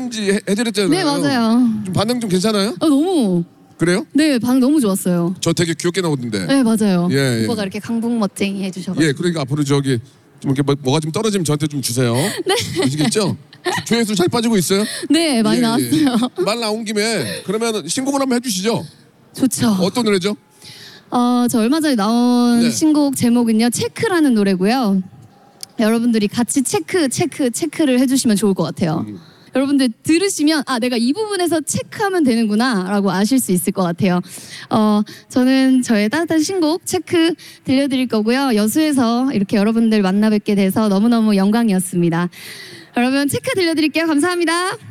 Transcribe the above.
얼마인지 해드렸잖아요. 네, 맞아요. 좀 반응 좀 괜찮아요? 너무. 그래요? 네, 반응 너무 좋았어요. 저 되게 귀엽게 나오던데. 네, 맞아요. 예, 예. 오빠가 이렇게 강북 멋쟁이 해주셔가지고. 예, 그러니까 앞으로 저기 좀 이렇게 뭐가 좀 떨어지면 저한테 좀 주세요. 네. 아시겠죠? 조회수 잘 빠지고 있어요? 네, 많이 예, 나왔어요. 예. 말 나온 김에 그러면 신곡을 한번 해주시죠. 좋죠. 어떤 노래죠? 저 얼마 전에 나온 네. 신곡 제목은요, 체크라는 노래고요. 여러분들이 같이 체크를 해주시면 좋을 것 같아요. 여러분들 들으시면 내가 이 부분에서 체크하면 되는구나 라고 아실 수 있을 것 같아요. 저는 저의 따뜻한 신곡 체크 들려드릴 거고요. 여수에서 이렇게 여러분들 만나 뵙게 돼서 너무너무 영광이었습니다. 여러분 체크 들려드릴게요. 감사합니다.